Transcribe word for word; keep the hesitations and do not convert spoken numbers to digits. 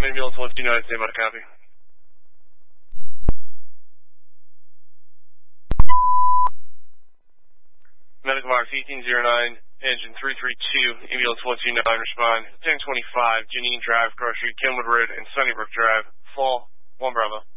ambulance one two nine, stand by to copy. Medical Box eighteen oh nine, engine three three two, ambulance one two nine, respond. ten twenty-five, Janine Drive, Cross Street, Kenwood Road, and Sunnybrook Drive. Fall, one Bravo.